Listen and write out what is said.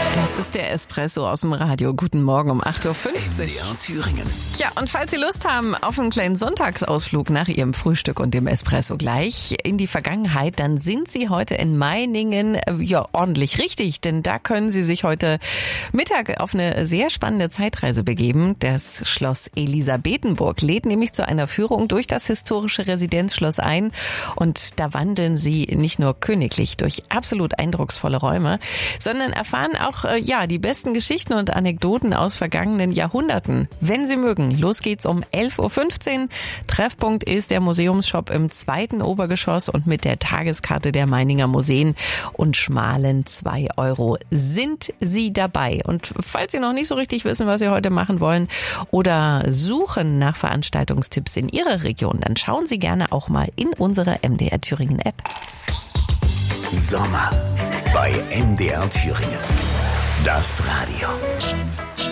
Das ist der Espresso aus dem Radio. Guten Morgen um 8.50 Uhr. MDR Thüringen. Tja, und falls Sie Lust haben auf einen kleinen Sonntagsausflug nach Ihrem Frühstück und dem Espresso gleich in die Vergangenheit, dann sind Sie heute in Meiningen ordentlich richtig, denn da können Sie sich heute Mittag auf eine sehr spannende Zeitreise begeben. Das Schloss Elisabethenburg lädt nämlich zu einer Führung durch das historische Residenzschloss ein und da wandeln Sie nicht nur königlich durch absolut eindrucksvolle Räume, sondern erfahren auch die besten Geschichten und Anekdoten aus vergangenen Jahrhunderten. Wenn Sie mögen, los geht's um 11.15 Uhr. Treffpunkt ist der Museumsshop im 2. Obergeschoss und mit der Tageskarte der Meininger Museen und schmalen 2 € sind Sie dabei. Und falls Sie noch nicht so richtig wissen, was Sie heute machen wollen oder suchen nach Veranstaltungstipps in Ihrer Region, dann schauen Sie gerne auch mal in unsere MDR Thüringen App. Sommer bei MDR Thüringen. Das Radio.